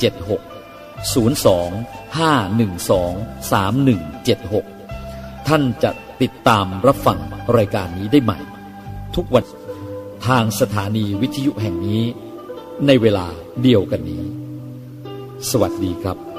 ท่านจะติดตามรับฟังรายการนี้ได้ใหม่ทุกวันทางสถานีวิทยุแห่งนี้ในเวลาเดียวกันนี้สวัสดีครับ